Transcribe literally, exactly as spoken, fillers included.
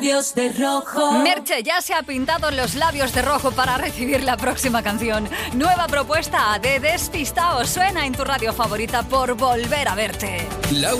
Labios de rojo. Merche ya se ha pintado los labios de rojo para recibir la próxima canción. Nueva propuesta de Despistaos suena en tu radio favorita por Volver a Verte. Laura